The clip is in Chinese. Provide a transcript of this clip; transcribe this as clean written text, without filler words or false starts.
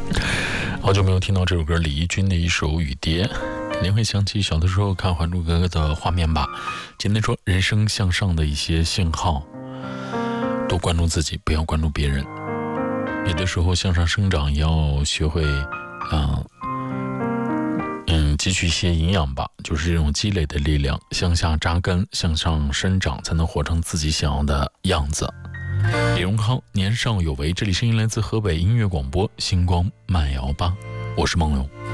好久没有听到这首歌，李翊君的一首《雨蝶》，肯定会想起小的时候看《还珠格格》的画面吧。今天说人生向上的一些信号，多关注自己，不要关注别人。有的时候向上生长也要学会汲取一些营养吧，就是这种积累的力量，向下扎根，向上生长，才能活成自己想要的样子。李荣康，年少有为，这里声音来自河北音乐广播星光慢摇吧，我是梦龙。